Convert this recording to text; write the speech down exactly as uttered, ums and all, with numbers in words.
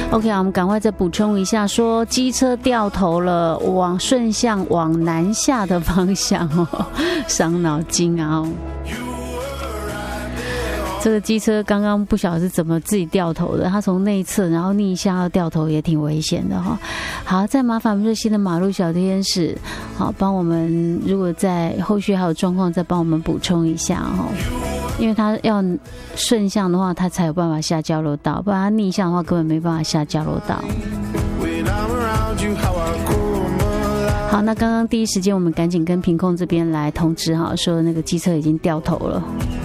OK， 我们赶快再补充一下，说机车掉头了，往顺向往南下的方向哦，伤脑筋啊、哦！这个机车刚刚不晓得是怎么自己掉头的，他从内侧然后逆向要掉头也挺危险的哈、哦。好，再麻烦我们热心的马路小天使，好帮我们，如果在后续还有状况，再帮我们补充一下哈、哦。因为他要顺向的话，他才有办法下交流道，不然他逆向的话根本没办法下交流道。好，那刚刚第一时间我们赶紧跟屏控这边来通知哈，说那个机车已经掉头了。